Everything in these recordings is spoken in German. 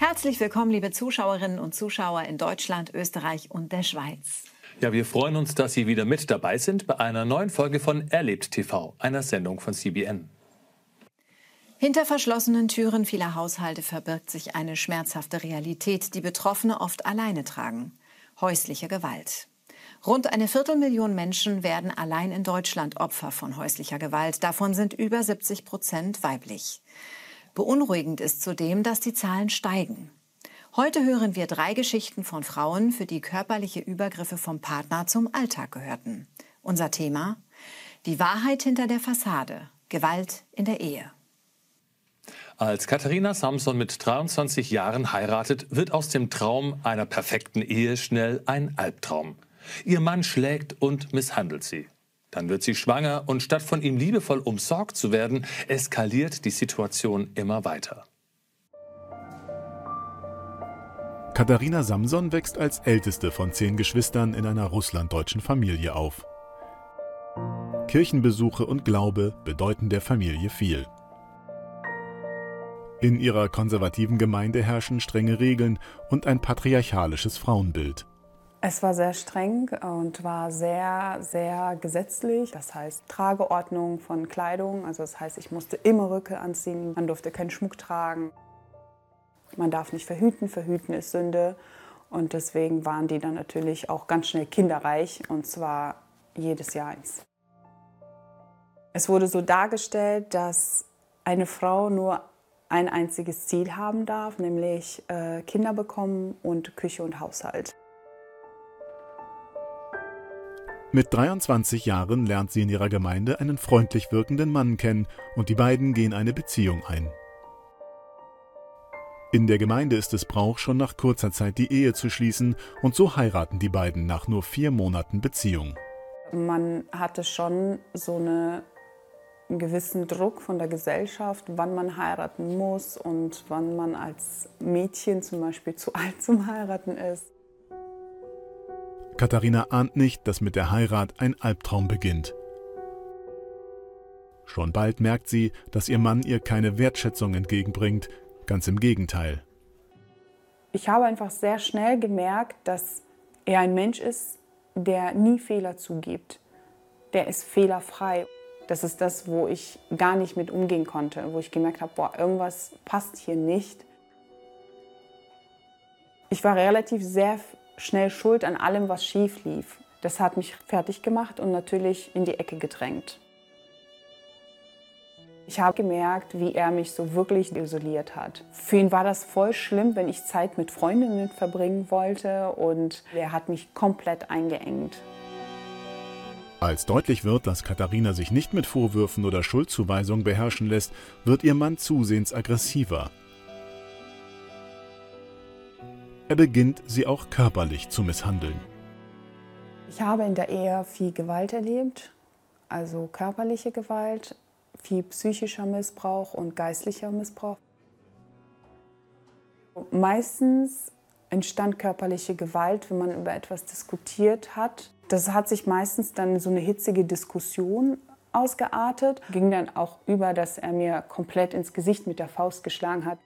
Herzlich willkommen, liebe Zuschauerinnen und Zuschauer in Deutschland, Österreich und der Schweiz. Ja, wir freuen uns, dass Sie wieder mit dabei sind bei einer neuen Folge von Erlebt TV, einer Sendung von CBN. Hinter verschlossenen Türen vieler Haushalte verbirgt sich eine schmerzhafte Realität, die Betroffene oft alleine tragen: häusliche Gewalt. Rund 250.000 Menschen werden allein in Deutschland Opfer von häuslicher Gewalt. Davon sind über 70% weiblich. Beunruhigend ist zudem, dass die Zahlen steigen. Heute hören wir 3 Geschichten von Frauen, für die körperliche Übergriffe vom Partner zum Alltag gehörten. Unser Thema: die Wahrheit hinter der Fassade. Gewalt in der Ehe. Als Katharina Samson mit 23 Jahren heiratet, wird aus dem Traum einer perfekten Ehe schnell ein Albtraum. Ihr Mann schlägt und misshandelt sie. Dann wird sie schwanger und statt von ihm liebevoll umsorgt zu werden, eskaliert die Situation immer weiter. Katharina Samson wächst als älteste von 10 Geschwistern in einer russlanddeutschen Familie auf. Kirchenbesuche und Glaube bedeuten der Familie viel. In ihrer konservativen Gemeinde herrschen strenge Regeln und ein patriarchalisches Frauenbild. Es war sehr streng und war sehr, sehr gesetzlich. Das heißt Trageordnung von Kleidung. Also das heißt, ich musste immer Röcke anziehen. Man durfte keinen Schmuck tragen. Man darf nicht verhüten. Verhüten ist Sünde. Und deswegen waren die dann natürlich auch ganz schnell kinderreich. Und zwar jedes Jahr eins. Es wurde so dargestellt, dass eine Frau nur ein einziges Ziel haben darf, nämlich Kinder bekommen und Küche und Haushalt. Mit 23 Jahren lernt sie in ihrer Gemeinde einen freundlich wirkenden Mann kennen und die beiden gehen eine Beziehung ein. In der Gemeinde ist es Brauch, schon nach kurzer Zeit die Ehe zu schließen, und so heiraten die beiden nach nur 4 Monaten Beziehung. Man hatte schon so einen gewissen Druck von der Gesellschaft, wann man heiraten muss und wann man als Mädchen zum Beispiel zu alt zum Heiraten ist. Katharina ahnt nicht, dass mit der Heirat ein Albtraum beginnt. Schon bald merkt sie, dass ihr Mann ihr keine Wertschätzung entgegenbringt, ganz im Gegenteil. Ich habe einfach sehr schnell gemerkt, dass er ein Mensch ist, der nie Fehler zugibt. Der ist fehlerfrei. Das ist das, wo ich gar nicht mit umgehen konnte, wo ich gemerkt habe, boah, irgendwas passt hier nicht. Ich war relativ sehr schnell schuld an allem, was schief lief. Das hat mich fertig gemacht und natürlich in die Ecke gedrängt. Ich habe gemerkt, wie er mich so wirklich isoliert hat. Für ihn war das voll schlimm, wenn ich Zeit mit Freundinnen verbringen wollte, und er hat mich komplett eingeengt. Als deutlich wird, dass Katharina sich nicht mit Vorwürfen oder Schuldzuweisungen beherrschen lässt, wird ihr Mann zusehends aggressiver. Er beginnt, sie auch körperlich zu misshandeln. Ich habe in der Ehe viel Gewalt erlebt, also körperliche Gewalt, viel psychischer Missbrauch und geistlicher Missbrauch. Meistens entstand körperliche Gewalt, wenn man über etwas diskutiert hat. Das hat sich meistens dann in so eine hitzige Diskussion ausgeartet. Ging dann auch über, dass er mir komplett ins Gesicht mit der Faust geschlagen hat.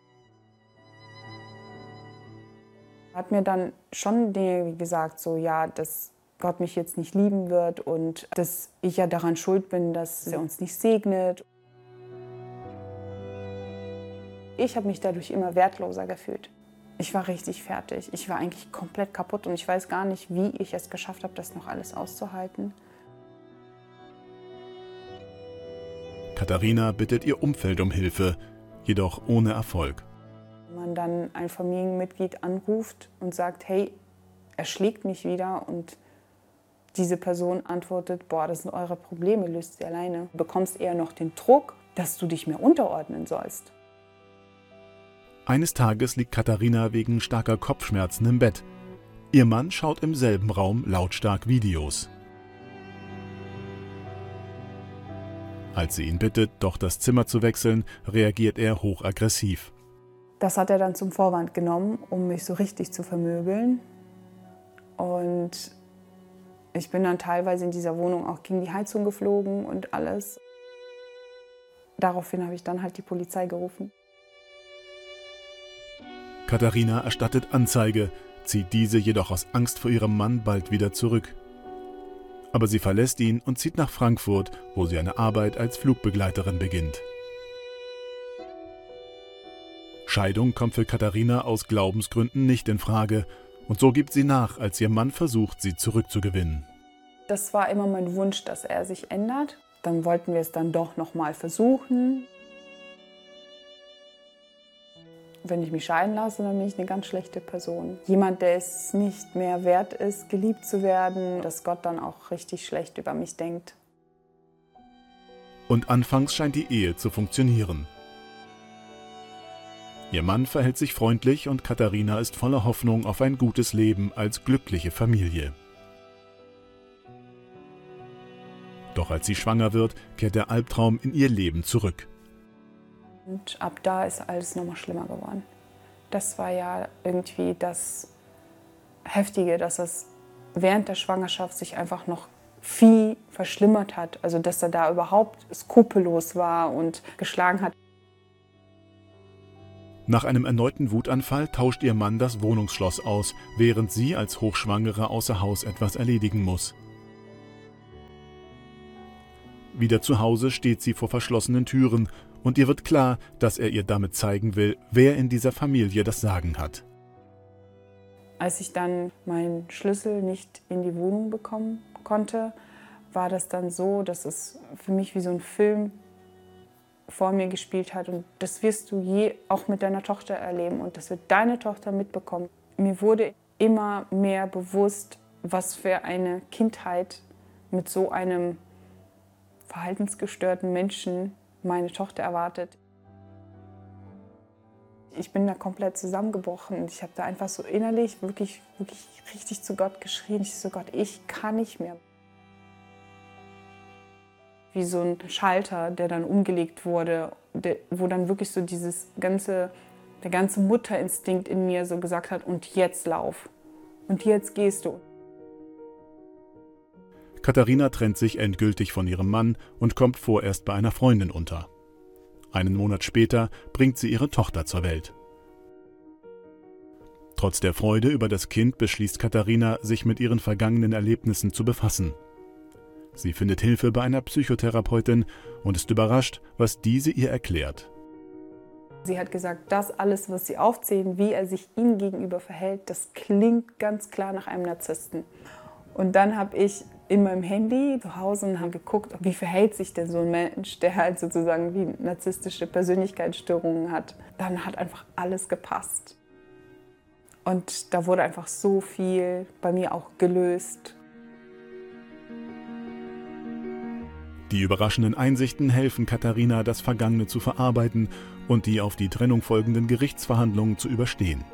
Er hat mir dann schon Dinge gesagt, so ja, dass Gott mich jetzt nicht lieben wird und dass ich ja daran schuld bin, dass er uns nicht segnet. Ich habe mich dadurch immer wertloser gefühlt. Ich war richtig fertig. Ich war eigentlich komplett kaputt und ich weiß gar nicht, wie ich es geschafft habe, das noch alles auszuhalten. Katharina bittet ihr Umfeld um Hilfe, jedoch ohne Erfolg. Wenn man dann ein Familienmitglied anruft und sagt, hey, er schlägt mich wieder, und diese Person antwortet, boah, das sind eure Probleme, löst sie alleine. Du bekommst eher noch den Druck, dass du dich mehr unterordnen sollst. Eines Tages liegt Katharina wegen starker Kopfschmerzen im Bett. Ihr Mann schaut im selben Raum lautstark Videos. Als sie ihn bittet, doch das Zimmer zu wechseln, reagiert er hochaggressiv. Das hat er dann zum Vorwand genommen, um mich so richtig zu vermöbeln. Und ich bin dann teilweise in dieser Wohnung auch gegen die Heizung geflogen und alles. Daraufhin habe ich dann halt die Polizei gerufen. Katharina erstattet Anzeige, zieht diese jedoch aus Angst vor ihrem Mann bald wieder zurück. Aber sie verlässt ihn und zieht nach Frankfurt, wo sie eine Arbeit als Flugbegleiterin beginnt. Scheidung kommt für Katharina aus Glaubensgründen nicht in Frage und so gibt sie nach, als ihr Mann versucht, sie zurückzugewinnen. Das war immer mein Wunsch, dass er sich ändert. Dann wollten wir es dann doch nochmal versuchen. Wenn ich mich scheiden lasse, dann bin ich eine ganz schlechte Person. Jemand, der es nicht mehr wert ist, geliebt zu werden, dass Gott dann auch richtig schlecht über mich denkt. Und anfangs scheint die Ehe zu funktionieren. Ihr Mann verhält sich freundlich und Katharina ist voller Hoffnung auf ein gutes Leben als glückliche Familie. Doch als sie schwanger wird, kehrt der Albtraum in ihr Leben zurück. Und ab da ist alles nochmal schlimmer geworden. Das war ja irgendwie das Heftige, dass es während der Schwangerschaft sich einfach noch viel verschlimmert hat. Also dass er da überhaupt skrupellos war und geschlagen hat. Nach einem erneuten Wutanfall tauscht ihr Mann das Wohnungsschloss aus, während sie als Hochschwangere außer Haus etwas erledigen muss. Wieder zu Hause steht sie vor verschlossenen Türen und ihr wird klar, dass er ihr damit zeigen will, wer in dieser Familie das Sagen hat. Als ich dann meinen Schlüssel nicht in die Wohnung bekommen konnte, war das dann so, dass es für mich wie so ein Film vor mir gespielt hat. Und das wirst du auch mit deiner Tochter erleben und das wird deine Tochter mitbekommen. Mir wurde immer mehr bewusst, was für eine Kindheit mit so einem verhaltensgestörten Menschen meine Tochter erwartet. Ich bin da komplett zusammengebrochen und ich habe da einfach so innerlich wirklich richtig zu Gott geschrien. Ich so, Gott, ich kann nicht mehr. Wie so ein Schalter, der dann umgelegt wurde, wo dann wirklich so der ganze Mutterinstinkt in mir so gesagt hat, und jetzt lauf. Und jetzt gehst du. Katharina trennt sich endgültig von ihrem Mann und kommt vorerst bei einer Freundin unter. Einen Monat später bringt sie ihre Tochter zur Welt. Trotz der Freude über das Kind beschließt Katharina, sich mit ihren vergangenen Erlebnissen zu befassen. Sie findet Hilfe bei einer Psychotherapeutin und ist überrascht, was diese ihr erklärt. Sie hat gesagt, das alles, was sie aufzählen, wie er sich ihm gegenüber verhält, das klingt ganz klar nach einem Narzissten. Und dann habe ich in meinem Handy zu Hause und habe geguckt, wie verhält sich denn so ein Mensch, der halt sozusagen wie narzisstische Persönlichkeitsstörungen hat. Dann hat einfach alles gepasst. Und da wurde einfach so viel bei mir auch gelöst. Die überraschenden Einsichten helfen Katharina, das Vergangene zu verarbeiten und die auf die Trennung folgenden Gerichtsverhandlungen zu überstehen.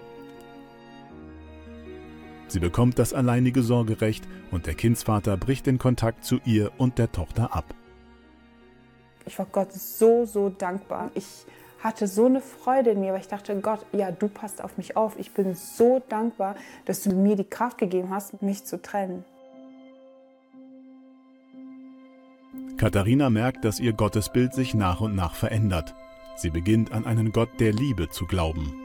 Sie bekommt das alleinige Sorgerecht und der Kindsvater bricht den Kontakt zu ihr und der Tochter ab. Ich war Gott so dankbar. Ich hatte so eine Freude in mir, weil ich dachte, Gott, ja, du passt auf mich auf. Ich bin so dankbar, dass du mir die Kraft gegeben hast, mich zu trennen. Katharina merkt, dass ihr Gottesbild sich nach und nach verändert. Sie beginnt an einen Gott der Liebe zu glauben.